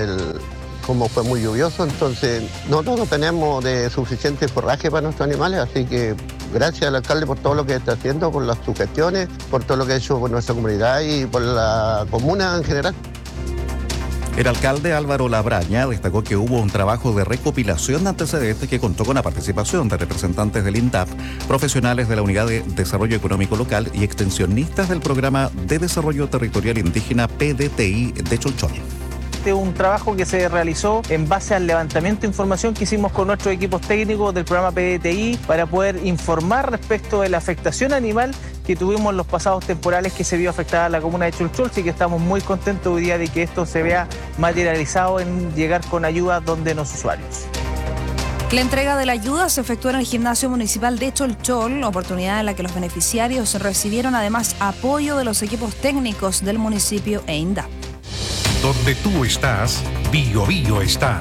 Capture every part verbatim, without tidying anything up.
el, como fue muy lluvioso, entonces nosotros no tenemos de suficiente forraje para nuestros animales, así que gracias al alcalde por todo lo que está haciendo, por las sugestiones, por todo lo que ha hecho por nuestra comunidad y por la comuna en general. El alcalde Álvaro Labraña destacó que hubo un trabajo de recopilación de antecedentes que contó con la participación de representantes del INDAP, profesionales de la Unidad de Desarrollo Económico Local y extensionistas del Programa de Desarrollo Territorial Indígena P D T I de Cholchol. Un trabajo que se realizó en base al levantamiento de información que hicimos con nuestros equipos técnicos del programa P D T I para poder informar respecto de la afectación animal que tuvimos en los pasados temporales que se vio afectada la comuna de Cholchol, así que estamos muy contentos hoy día de que esto se vea materializado en llegar con ayuda donde los usuarios. La entrega de la ayuda se efectuó en el gimnasio municipal de Cholchol, oportunidad en la que los beneficiarios recibieron además apoyo de los equipos técnicos del municipio e INDAP. Donde tú estás, Bio Bio está.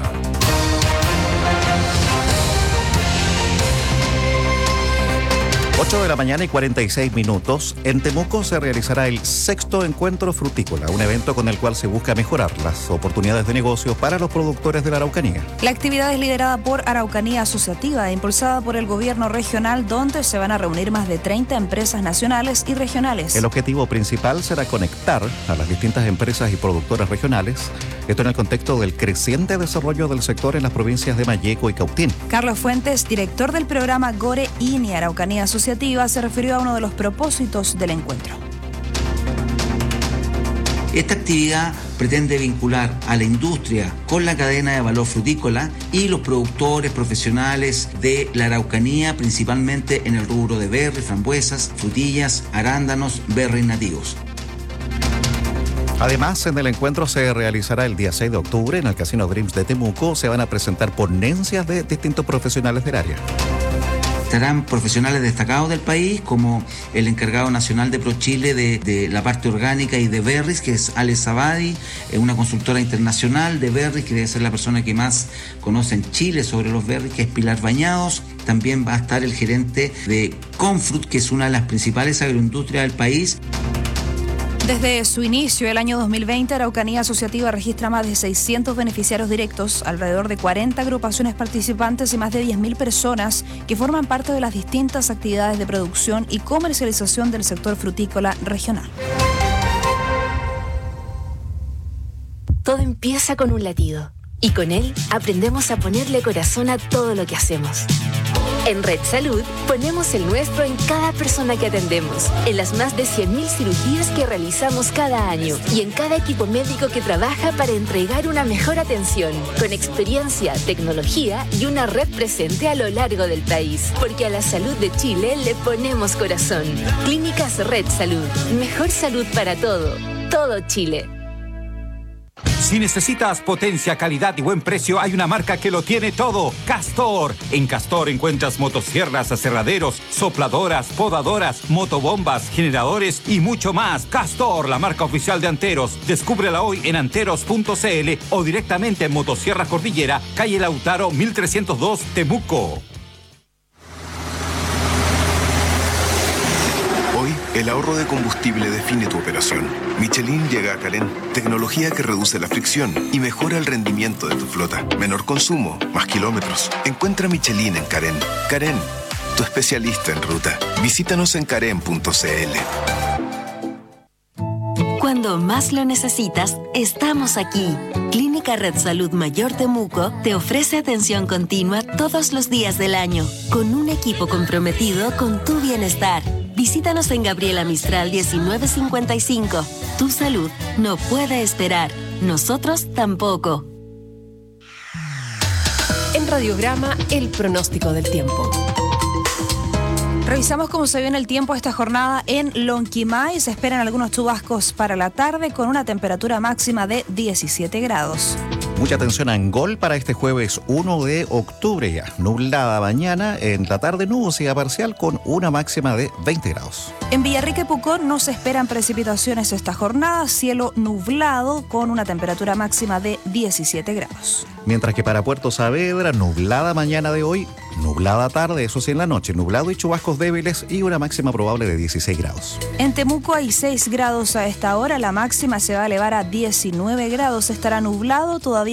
ocho de la mañana y cuarenta y seis minutos. En Temuco se realizará el sexto encuentro frutícola, un evento con el cual se busca mejorar las oportunidades de negocio para los productores de la Araucanía. La actividad es liderada por Araucanía Asociativa e impulsada por el gobierno regional, donde se van a reunir más de treinta empresas nacionales y regionales. El objetivo principal será conectar a las distintas empresas y productoras regionales, esto en el contexto del creciente desarrollo del sector en las provincias de Malleco y Cautín. Carlos Fuentes, director del programa Gore I N I Araucanía Asociativa, se refirió a uno de los propósitos del encuentro. Esta actividad pretende vincular a la industria con la cadena de valor frutícola y los productores profesionales de la Araucanía, principalmente en el rubro de berry, frambuesas, frutillas, arándanos, berries nativos. Además, en el encuentro se realizará el día seis de octubre en el Casino Dreams de Temuco. Se van a presentar ponencias de distintos profesionales del área. Estarán profesionales destacados del país, como el encargado nacional de ProChile de, de la parte orgánica y de berries, que es Alex Zabadi, una consultora internacional de berries, que debe ser la persona que más conoce en Chile sobre los berries, que es Pilar Bañados. También va a estar el gerente de Confrut, que es una de las principales agroindustrias del país. Desde su inicio, el año dos mil veinte, Araucanía Asociativa registra más de seiscientos beneficiarios directos, alrededor de cuarenta agrupaciones participantes y más de diez mil personas que forman parte de las distintas actividades de producción y comercialización del sector frutícola regional. Todo empieza con un latido y con él aprendemos a ponerle corazón a todo lo que hacemos. En Red Salud ponemos el nuestro en cada persona que atendemos, en las más de cien mil cirugías que realizamos cada año y en cada equipo médico que trabaja para entregar una mejor atención, con experiencia, tecnología y una red presente a lo largo del país. Porque a la salud de Chile le ponemos corazón. Clínicas Red Salud. Mejor salud para todo. Todo Chile. Si necesitas potencia, calidad y buen precio, hay una marca que lo tiene todo. Castor. En Castor encuentras motosierras, aserraderos, sopladoras, podadoras, motobombas, generadores y mucho más. Castor, la marca oficial de Anteros. Descúbrela hoy en anteros punto c l o directamente en Motosierra Cordillera, calle Lautaro mil trescientos dos, Temuco. Hoy, el ahorro de combustible define tu operación. Michelin llega a Carén. Tecnología que reduce la fricción y mejora el rendimiento de tu flota. Menor consumo, más kilómetros. Encuentra Michelin en Carén. Carén, tu especialista en ruta. Visítanos en carén punto c l. Cuando más lo necesitas, estamos aquí. Clínica Red Salud Mayor Temuco te ofrece atención continua todos los días del año, con un equipo comprometido con tu bienestar. Visítanos en Gabriela Mistral diecinueve cincuenta y cinco. Tu salud no puede esperar. Nosotros tampoco. En Radiograma, el pronóstico del tiempo. Revisamos cómo se viene el tiempo esta jornada en Lonquimay. Se esperan algunos chubascos para la tarde con una temperatura máxima de diecisiete grados. Mucha atención a Angol para este jueves uno de octubre ya. Nublada mañana, en la tarde nubosidad parcial con una máxima de veinte grados. En Villarrica y Pucón no se esperan precipitaciones esta jornada, cielo nublado con una temperatura máxima de diecisiete grados. Mientras que para Puerto Saavedra, nublada mañana de hoy, nublada tarde, eso sí en la noche, nublado y chubascos débiles y una máxima probable de dieciséis grados. En Temuco hay seis grados a esta hora, la máxima se va a elevar a diecinueve grados, estará nublado todavía.